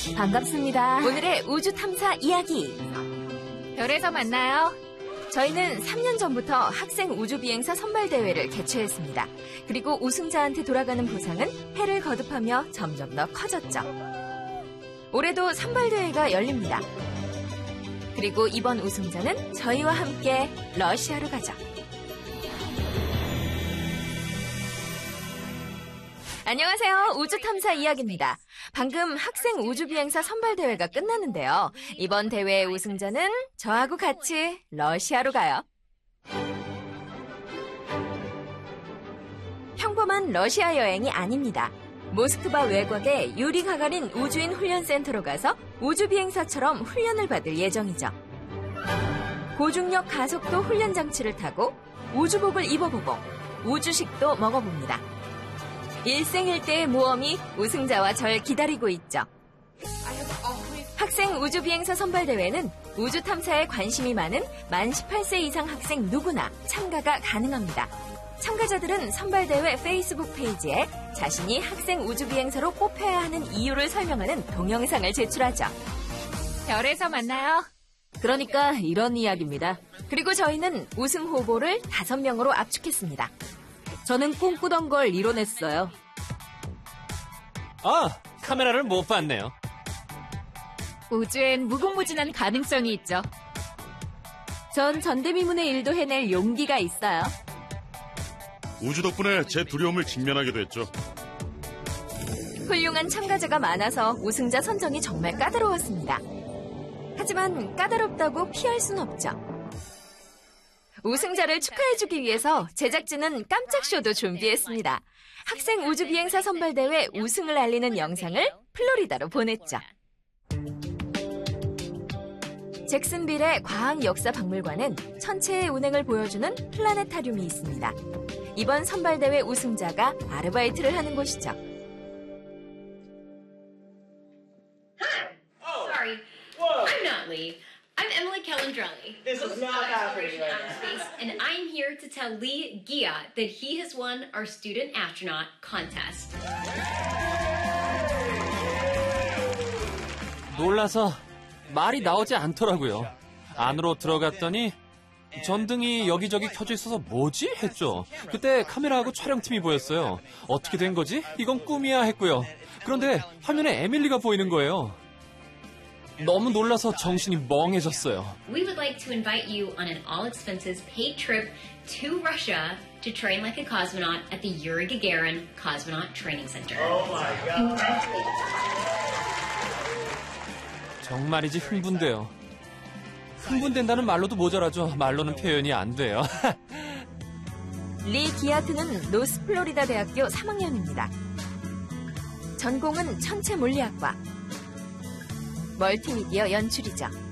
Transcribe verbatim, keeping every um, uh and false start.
반갑습니다. 오늘의 우주 탐사 이야기. 별에서 만나요. 저희는 삼 년 전부터 학생 우주비행사 선발대회를 개최했습니다. 그리고 우승자한테 돌아가는 보상은 해를 거듭하며 점점 더 커졌죠. 올해도 선발대회가 열립니다. 그리고 이번 우승자는 저희와 함께 러시아로 가죠. 안녕하세요. 우주탐사 이야기입니다. 방금 학생 우주비행사 선발대회가 끝났는데요. 이번 대회의 우승자는 저하고 같이 러시아로 가요. 평범한 러시아 여행이 아닙니다. 모스크바 외곽의 유리 가가린 우주인 훈련센터로 가서 우주비행사처럼 훈련을 받을 예정이죠. 고중력 가속도 훈련 장치를 타고 우주복을 입어보고 우주식도 먹어봅니다. 일생일대의 모험이 우승자와 절 기다리고 있죠. 학생 우주비행사 선발대회는 우주 탐사에 관심이 많은 만 열여덟 세 이상 학생 누구나 참가가 가능합니다. 참가자들은 선발대회 페이스북 페이지에 자신이 학생 우주비행사로 뽑혀야 하는 이유를 설명하는 동영상을 제출하죠. 별에서 만나요. 그러니까 이런 이야기입니다. 그리고 저희는 우승 후보를 다섯 명으로 압축했습니다. 저는 꿈꾸던 걸 이뤄냈어요. 아, 카메라를 못 봤네요. 우주엔 무궁무진한 가능성이 있죠. 전 전대미문의 일도 해낼 용기가 있어요. 우주 덕분에 제 두려움을 직면하기도 했죠. 훌륭한 참가자가 많아서 우승자 선정이 정말 까다로웠습니다. 하지만 까다롭다고 피할 순 없죠. 우승자를 축하해주기 위해서 제작진은 깜짝 쇼도 준비했습니다. 학생 우주비행사 선발대회 우승을 알리는 영상을 플로리다로 보냈죠. 잭슨빌의 과학역사박물관엔 천체의 운행을 보여주는 플라네타륨이 있습니다. 이번 선발대회 우승자가 아르바이트를 하는 곳이죠. Sorry, I'm not Lee. I'm Emily Calandrelli. This is not happening right now. Space, and I'm here to tell Lee Gia that he has won our student astronaut contest. 놀라서 말이 나오지 않더라고요. 안으로 들어갔더니 전등이 여기저기 켜져 있어서 뭐지? 했죠. 그때 카메라하고 촬영팀이 보였어요. 어떻게 된 거지? 이건 꿈이야 했고요. 그런데 화면에 에밀리가 보이는 거예요. 너무 놀라서 정신이 멍해졌어요. We would like to invite you on an all-expenses paid trip to Russia to train like a cosmonaut at the Yuri Gagarin Cosmonaut Training Center. Oh my God. 정말이지 흥분돼요. 흥분된다는 말로도 모자라죠. 말로는 표현이 안 돼요. 리 기아트는 노스 플로리다 대학교 삼 학년입니다. 전공은 천체 물리학과, 멀티미디어 연출이죠.